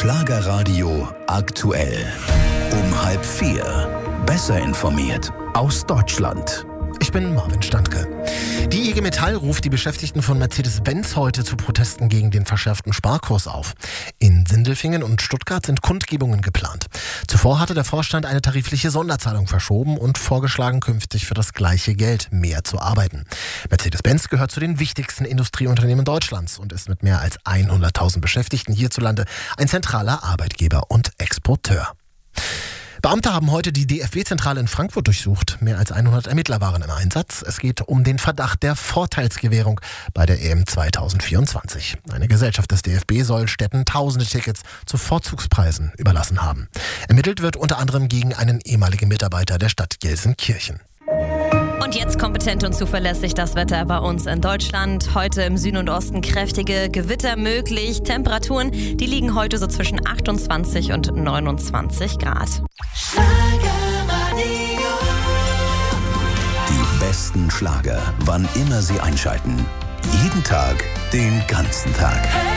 Schlagerradio aktuell. Um 3:30. Besser informiert aus Deutschland. Ich bin Marvin Standke. Die IG Metall ruft die Beschäftigten von Mercedes-Benz heute zu Protesten gegen den verschärften Sparkurs auf. In Sindelfingen und Stuttgart sind Kundgebungen geplant. Zuvor hatte der Vorstand eine tarifliche Sonderzahlung verschoben und vorgeschlagen, künftig für das gleiche Geld mehr zu arbeiten. Mercedes-Benz gehört zu den wichtigsten Industrieunternehmen Deutschlands und ist mit mehr als 100.000 Beschäftigten hierzulande ein zentraler Arbeitgeber und Exporteur. Beamte haben heute die DFB-Zentrale in Frankfurt durchsucht. Mehr als 100 Ermittler waren im Einsatz. Es geht um den Verdacht der Vorteilsgewährung bei der EM 2024. Eine Gesellschaft des DFB soll Städten tausende Tickets zu Vorzugspreisen überlassen haben. Ermittelt wird unter anderem gegen einen ehemaligen Mitarbeiter der Stadt Gelsenkirchen. Und jetzt kompetent und zuverlässig das Wetter bei uns in Deutschland. Heute im Süden und Osten kräftige Gewitter möglich. Temperaturen, die liegen heute so zwischen 28 und 29 Grad. Die besten Schlager, wann immer Sie einschalten. Jeden Tag, den ganzen Tag.